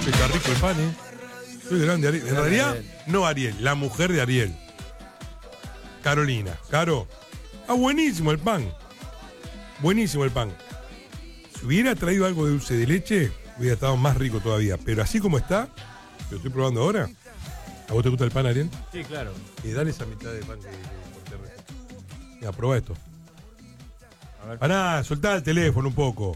Está rico el pan, Soy grande, Ariel. En realidad, no Ariel, la mujer de Ariel. Carolina. Caro. Buenísimo el pan. Buenísimo el pan. Si hubiera traído algo de dulce de leche, hubiera estado más rico todavía. Pero así como está, lo estoy probando ahora. ¿A vos te gusta el pan, Ariel? Sí, claro. Dale esa mitad de pan que te Mira, probá esto. A ver. Pará, soltá el teléfono un poco.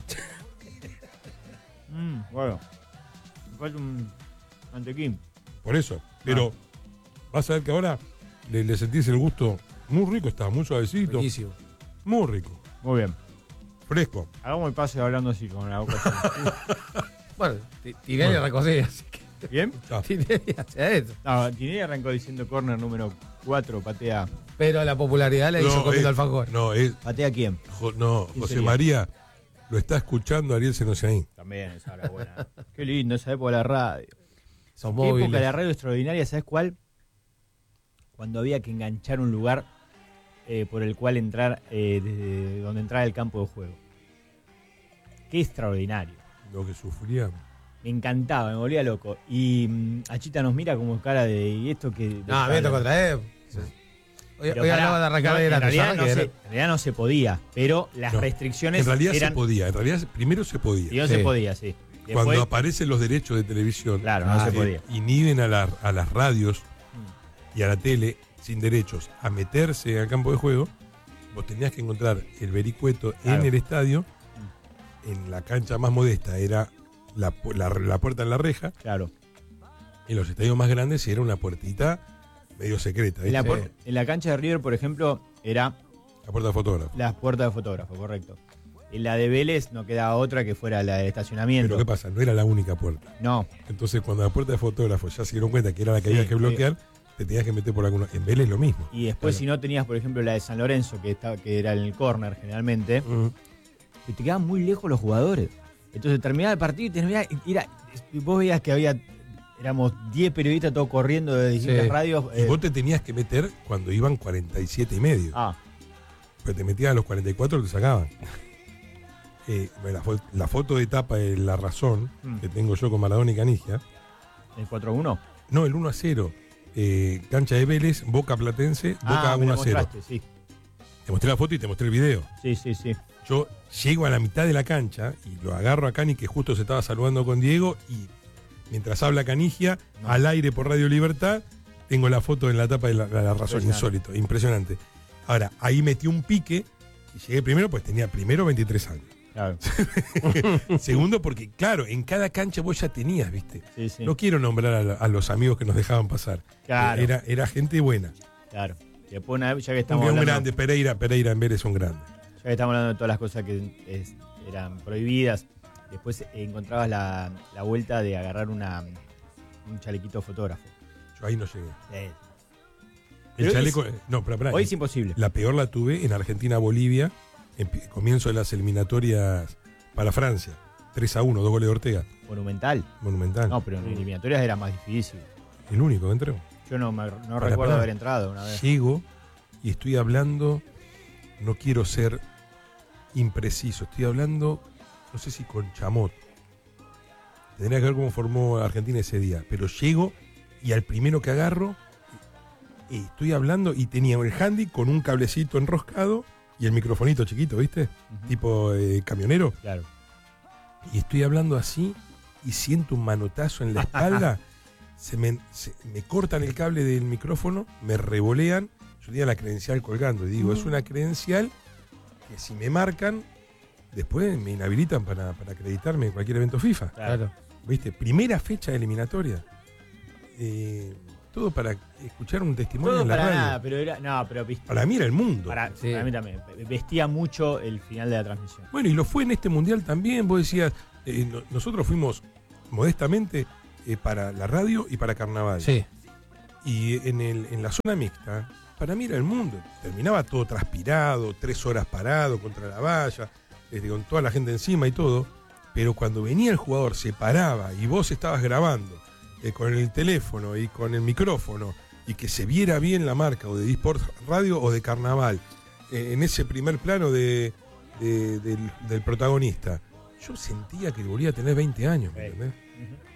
Bueno. Me falta un mantequín. Por eso. Pero vas a ver que ahora le sentís el gusto. Muy rico está, muy suavecito. Buenísimo. Muy rico. Muy bien. Fresco. Hagamos el pase hablando así con la boca así. Bueno, Tinelli arrancó así, así que. ¿Bien? Ah, Tinelli hace esto. No, Tinelli arrancó diciendo corner número 4, patea. Pero la popularidad le hizo comiendo alfajor. No, ¿Patea quién? José sería? María lo está escuchando Ariel Senosiaín. También, esa era buena. Qué lindo esa época de la radio. Son Qué época de móviles. la radio extraordinaria, ¿sabes cuál? Cuando había que enganchar un lugar por el cual entrar, desde donde entraba el campo de juego. Qué extraordinario. Lo que sufríamos. Me encantaba, me volvía loco. Y Achita nos mira como cara de. ¿Y esto que No, viento contra él. Hoy Pero hablaba de arrancar de en realidad, grande. en realidad no se podía, pero las No. restricciones En realidad eran. se podía. En realidad primero se podía. Y no Sí. se podía, sí. Después, Cuando aparecen los derechos de televisión, claro, no se que podía. inhiben a las radios y a la tele sin derechos a meterse al campo de juego, vos tenías que encontrar el vericueto Claro. en el estadio. En la cancha más modesta era la puerta en la reja. Claro. En los estadios más grandes era una puertita medio secreta. En la, ¿viste? en la cancha de River, por ejemplo, era La puerta de fotógrafo. las puertas de fotógrafo, correcto. En la de Vélez no quedaba otra que fuera la del estacionamiento. Pero ¿qué pasa? No era la única puerta. No, Entonces, cuando la puerta de fotógrafo ya se dieron cuenta que era la que Sí, había que bloquear, te tenías que meter por alguna. En Vélez lo mismo. y después Claro. si no tenías, por ejemplo, la de San Lorenzo, que era en el córner generalmente, que te quedaban muy lejos los jugadores. Entonces terminaba el partido y vos veías que éramos 10 periodistas todos corriendo de distintas Sí. radios. Y vos te tenías que meter cuando iban 47 y medio. Pero te metías a los 44 y te sacaban. La foto de tapa de La Razón, que tengo yo con Maradona y Canigia. ¿El 4-1? No, el 1-0. Cancha de Vélez, Boca Platense, Boca me lo 1-0. mostraste, sí. Te mostré la foto y te mostré el video. Sí, sí, sí. Yo llego a la mitad de la cancha y lo agarro a Cani, que justo se estaba saludando con Diego, y mientras habla Canigia, al aire por Radio Libertad, tengo la foto en la tapa de la Razón. Insólito, impresionante. Ahora, ahí metí un pique y llegué primero, pues tenía primero 23 años. Claro. Segundo, porque claro, en cada cancha vos ya tenías, ¿viste? Sí, sí. No quiero nombrar a los amigos que nos dejaban pasar. Claro. Era gente buena. Claro. Y después, ya que estamos Un hablando, grande, Pereira en Vélez, un grande. ya que estamos hablando de todas las cosas que eran prohibidas, después encontrabas la vuelta de agarrar un chalequito fotógrafo. Yo ahí no llegué. Eh, El Pero chaleco. No, pero Hoy es imposible. La peor la tuve en Argentina-Bolivia, en comienzo de las eliminatorias para Francia. 3-1, 2 goles de Ortega. Monumental. Monumental. No, pero en eliminatorias era más difícil. El único que entró. Yo no recuerdo haber entrado una vez. Llego y estoy hablando, no quiero ser impreciso, estoy hablando, no sé si con Chamot. Tendría que ver cómo formó Argentina ese día. Pero llego y al primero que agarro, estoy hablando y tenía el handy con un cablecito enroscado y el microfonito chiquito, ¿viste? Tipo camionero. Claro. Y estoy hablando así y siento un manotazo en la espalda. me cortan el cable del micrófono, me revolean. Yo tenía la credencial colgando y digo, es una credencial que si me marcan, después me inhabilitan para acreditarme en cualquier evento FIFA. Claro. ¿Viste? Primera fecha de eliminatoria. Todo para escuchar un testimonio Todo en la para radio. nada, pero era. No, pero viste. Para mí era el mundo. Para Sí. mí también. Vestía mucho el final de la transmisión. Bueno, y lo fue en este mundial también. Vos decías, nosotros fuimos modestamente para la radio y para Carnaval. Sí. Y en la zona mixta, para mí era el mundo. Terminaba todo transpirado, 3 horas parado contra la valla, con toda la gente encima y todo. Pero cuando venía el jugador, se paraba y vos estabas grabando con el teléfono y con el micrófono y que se viera bien la marca o de eSports Radio o de Carnaval en ese primer plano del protagonista, yo sentía que volvía a tener 20 años, ¿me entendés?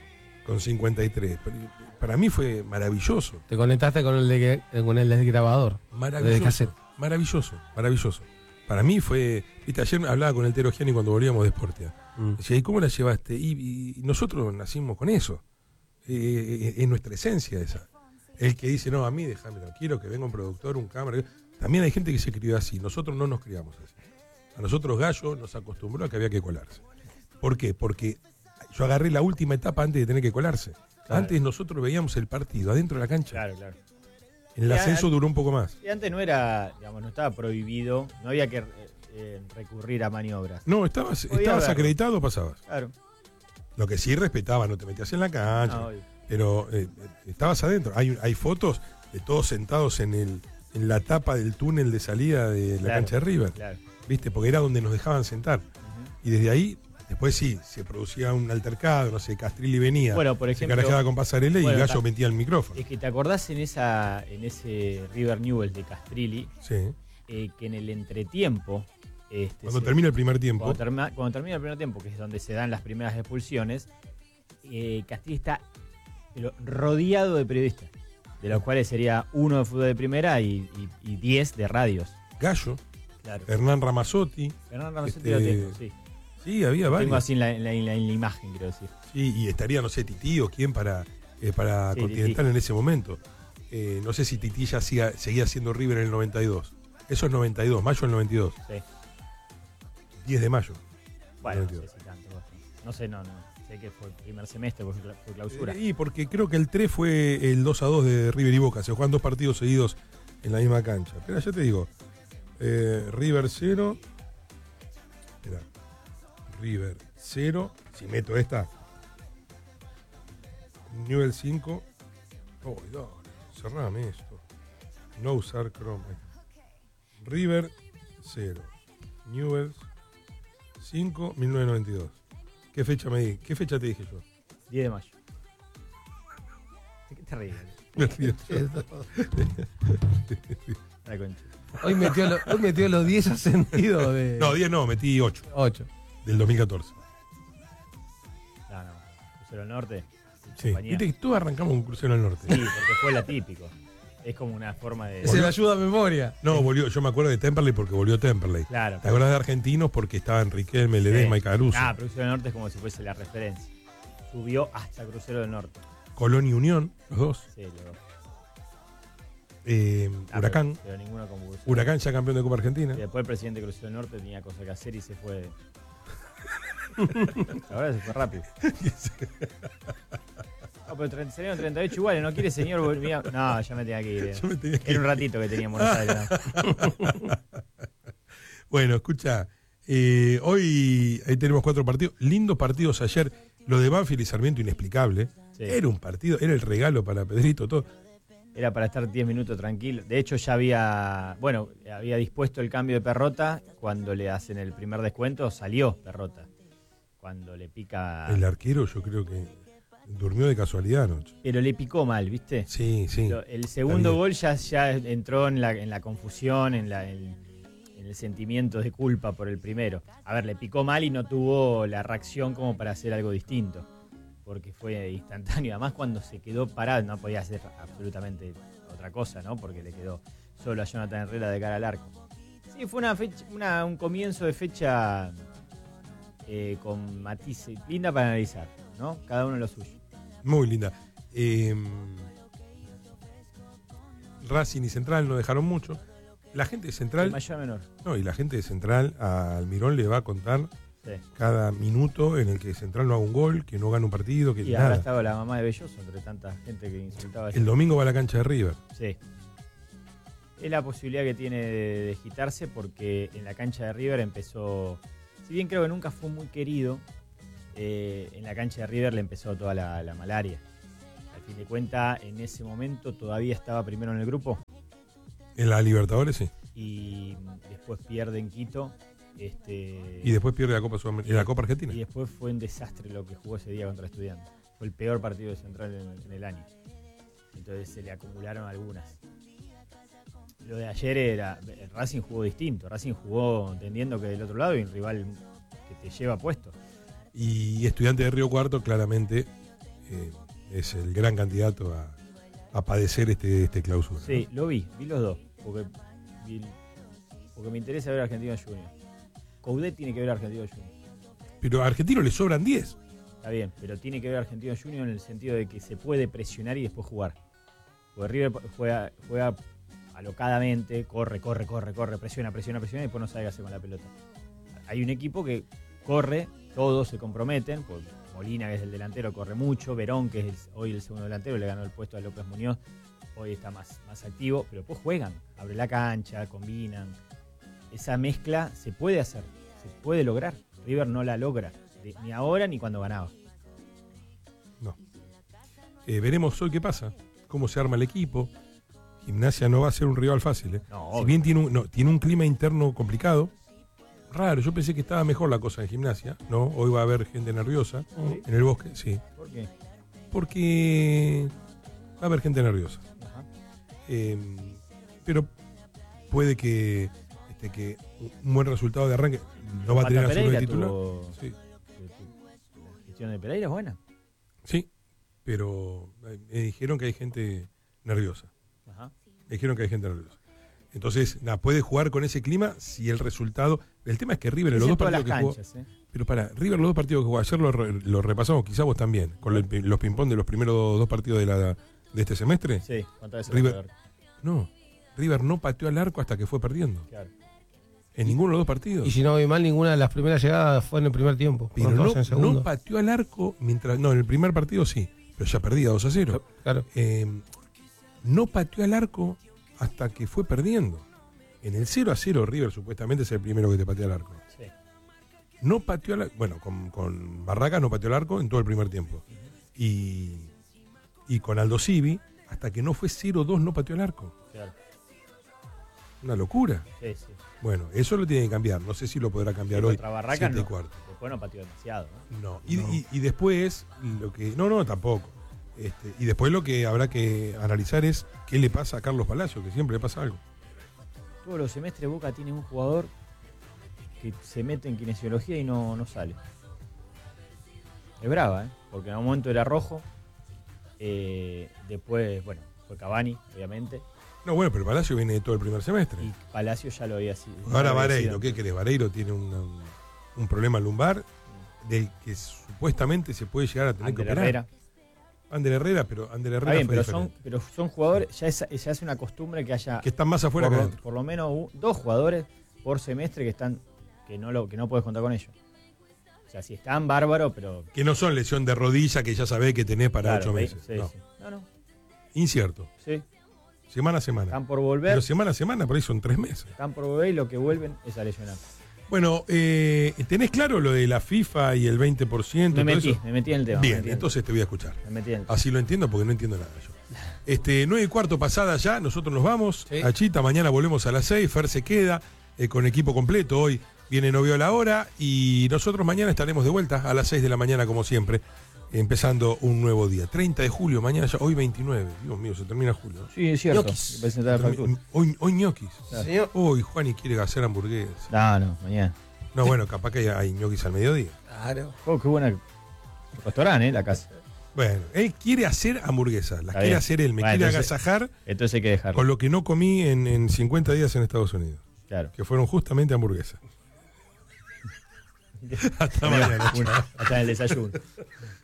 con 53. Para mí fue maravilloso. Te conectaste con el del grabador. De Maravilloso. cassette. Maravilloso. Para mí fue. Viste, ayer hablaba con el Tero Gianni cuando volvíamos de Sportia. Decía, ¿y cómo la llevaste? Y nosotros nacimos con eso. Es nuestra esencia esa. El que dice, no, a mí déjame tranquilo, que venga un productor, un cámara. También hay gente que se crió así. Nosotros no nos criamos así. A nosotros Gallo nos acostumbró a que había que colarse. ¿Por qué? Porque yo agarré la última etapa antes de tener que colarse. Claro. Antes nosotros veíamos el partido adentro de la cancha. Claro. En el ascenso duró un poco más. Y antes no era, digamos, no estaba prohibido, no había que recurrir a maniobras. No, estabas verlo. acreditado, pasabas. Claro. Lo que sí respetaba, no te metías en la cancha. No, obvio. Pero estabas adentro. Hay fotos de todos sentados en la tapa del túnel de salida de la cancha de River. Claro. ¿Viste? Porque era donde nos dejaban sentar. Y desde ahí, después sí, se producía un altercado, no sé, Castrilli venía, Bueno, por ejemplo, se carajeaba con Pasarela y bueno, Gallo metía el micrófono. Es que te acordás en ese River Newell's de Castrilli, Sí. que en el entretiempo. Cuando termina el primer tiempo. Cuando termina el primer tiempo, que es donde se dan las primeras expulsiones, Castrilli está rodeado de periodistas, de los cuales sería uno de fútbol de primera y 10 de radios. Gallo, Claro. Hernán Ramazzotti. Hernán Ramazzotti lo tengo, sí. Sí, había Lo varios. tengo así en la imagen, quiero decir. Sí, y estaría, no sé, Tití o quién para Sí, Continental Tití. en ese momento. No sé si Tití ya seguía siendo River en el 92. Eso es 92, mayo del 92. Sí. 10 de mayo. Bueno, no 92. sé si tanto. No sé, no. Sé que fue el primer semestre, fue clausura. Y porque creo que el 3 fue el 2-2 de River y Boca. Se juegan 2 partidos seguidos en la misma cancha. Pero ya te digo, River 0. Espera. River 0. Si meto esta. Newell 5. Oh, dale, cerrame esto. No usar Chrome. River 0. Newell's 5, 1992. ¿Qué fecha ¿Qué fecha te dije yo? 10 de mayo. ¿De qué te ríes? Me río. La concha. Hoy metió los 10 ascendidos de. No, 10 no, metí 8 8. del 2014. No. Crucero del Norte. Sí. compañía. Viste que todos arrancamos con Crucero al Norte. Sí, porque fue la típico. Es como una forma de. Se le ayuda a memoria. No, volvió, yo me acuerdo de Temperley porque volvió Temperley. Claro. ¿Te acuerdas de Argentinos? Porque estaban Riquelme, Ledesma y Caruso. Crucero del Norte es como si fuese la referencia. Subió hasta Crucero del Norte. Colón y Unión, los dos. Sí, los dos. Huracán. Pero ninguno como Crucero. Huracán ya campeón de Copa Argentina. Y después el presidente de Crucero del Norte tenía cosas que hacer y se fue. Ahora se fue rápido. No, pero salieron 38 iguales, ¿no quiere señor? No, ya me tenía que ir. Yo me tenía que Era un ir. ratito que teníamos Buenos Aires. Bueno, escucha, hoy ahí tenemos 4 partidos, lindos partidos ayer. Lo de Banfield y Sarmiento, inexplicable. Sí. Era un partido, era el regalo para Pedrito, todo. Era para estar 10 minutos tranquilo. De hecho, ya había dispuesto el cambio de Perrota. Cuando le hacen el primer descuento, salió Perrota. Cuando le pica. El arquero, yo creo que durmió de casualidad anoche. Pero le picó mal, ¿viste? Sí, sí. El segundo Está bien. gol ya entró en la confusión, en el sentimiento de culpa por el primero. A ver, le picó mal y no tuvo la reacción como para hacer algo distinto. Porque fue instantáneo. Además, cuando se quedó parado, no podía hacer absolutamente otra cosa, ¿no? Porque le quedó solo a Jonathan Herrera de cara al arco. Sí, fue un comienzo de fecha con matices, linda para analizar, ¿no? Cada uno lo suyo. Muy linda. Racing y Central no dejaron mucho. La gente de De Central, mayor a menor. no, y la gente de Central a Almirón le va a contar Sí. cada minuto en el que Central no haga un gol, que no gane un partido, que Y habrá nada. estado la mamá de Belloso entre tanta gente que insultaba ayer. El domingo va a la cancha de River. Sí. Es la posibilidad que tiene de agitarse porque en la cancha de River empezó, si bien creo que nunca fue muy querido, en la cancha de River le empezó toda la malaria. Al fin de cuentas, en ese momento todavía estaba primero en el grupo En la Libertadores, sí. y después pierde en Quito. Y después pierde la Copa la Copa Argentina. Y después fue un desastre lo que jugó ese día contra Estudiantes. Fue el peor partido de Central en el año. Entonces se le acumularon algunas. Lo de ayer era. El Racing jugó distinto. Racing jugó entendiendo que del otro lado hay un rival que te lleva puesto. Y Estudiante de Río Cuarto, claramente, es el gran candidato a padecer este clausura. Sí, lo vi los dos. Porque me interesa ver a Argentino Junior. Coudet tiene que ver a Argentino Junior. Pero a Argentino le sobran 10. Está bien, pero tiene que ver a Argentino Junior en el sentido de que se puede presionar y después jugar. Porque River juega alocadamente, corre, presiona y después no sabe qué hacer con la pelota. Hay un equipo que corre, todos se comprometen, pues Molina, que es el delantero, corre mucho, Verón, que es hoy el segundo delantero, le ganó el puesto a López Muñoz, hoy está más activo, pero después juegan, abre la cancha, combinan. Esa mezcla se puede hacer, se puede lograr. River no la logra, ni ahora ni cuando ganaba. No. Veremos hoy qué pasa, cómo se arma el equipo. Gimnasia no va a ser un rival fácil. No, si bien tiene un clima interno complicado, raro, yo pensé que estaba mejor la cosa en Gimnasia, ¿no? Hoy va a haber gente nerviosa en el Bosque, sí. ¿Por qué? Porque va a haber gente nerviosa. Ajá. Pero puede que un buen resultado de arranque no va a tener absoluto titular. Sí. La gestión de Pereira es buena. Sí, pero me dijeron que hay gente nerviosa. Ajá. Me dijeron que hay gente nerviosa. Entonces, puede jugar con ese clima si el resultado. El tema es que River, en los dos partidos que jugó. Pero River, los dos partidos que jugó ayer lo repasamos, quizás vos también, con los ping-pong de los primeros dos partidos de este semestre. Sí, ¿cuántas veces River no pateó al arco hasta que fue perdiendo. Claro. En ninguno de los dos partidos. Y si no voy mal, ninguna de las primeras llegadas fue en el primer tiempo. Pero no pateó al arco en el primer partido sí, pero ya perdía 2-0. Claro. No pateó al arco hasta que fue perdiendo. En el 0-0 River supuestamente es el primero que te patea al arco. Sí. No pateó al arco. Bueno, con Barracas no pateó al arco en todo el primer tiempo. Y con Aldo Civi, hasta que no fue 0-2 no pateó al arco. Claro. Una locura. Sí, sí. Bueno, eso lo tiene que cambiar. No sé si lo podrá cambiar hoy. Contra Barracas no. 7:15. Después no pateó demasiado, ¿no? Y después lo que. No, tampoco. Y después lo que habrá que analizar es qué le pasa a Carlos Palacio, que siempre le pasa algo. Todos los semestres Boca tiene un jugador que se mete en kinesiología y no sale. Es brava, porque en un momento era Rojo, después, bueno, fue Cavani, obviamente. No, bueno, pero Palacio viene de todo el primer semestre. Y Palacio ya lo había sido. Ahora Vareiro, ¿qué querés? Vareiro tiene un problema lumbar del que supuestamente se puede llegar a tener que operar. Ander Herrera fue diferente. pero son jugadores, ya es una costumbre que haya... Que están más afuera que adentro. Por lo menos 2 jugadores por semestre que no puedes contar con ellos. O sea, si están bárbaros, pero... Que no son lesión de rodilla que ya sabés que tenés para 8 meses. Sí, no. Sí. No. Incierto. Sí. Semana a semana. Están por volver. Pero semana a semana, por ahí son 3 meses. Están por volver y lo que vuelven es a lesionar. Bueno, ¿tenés claro lo de la FIFA y el 20%? Me metí en el tema. Bien, entonces te voy a escuchar. Me metí en el tema. Así lo entiendo porque no entiendo nada yo. 9:15 pasada ya, nosotros nos vamos. Sí. A Chita, mañana volvemos a las 6. Fer se queda con equipo completo. Hoy viene Novio a la hora y nosotros mañana estaremos de vuelta a las 6 de la mañana como siempre. Empezando un nuevo día. 30 de julio, mañana ya, hoy 29. Dios mío, se termina julio. Sí, es cierto. Hoy ñoquis. Claro. Hoy Juani quiere hacer hamburguesas. No, mañana. No, bueno, capaz que hay ñoquis al mediodía. Claro. Oh, qué buena restaurante, la casa. Bueno, él quiere hacer hamburguesas. Las quiere hacer él. Me quiere agasajar entonces hay que dejarlo. con lo que no comí en 50 días en Estados Unidos. Claro. Que fueron justamente hamburguesas. Hasta mañana. Hasta en el desayuno.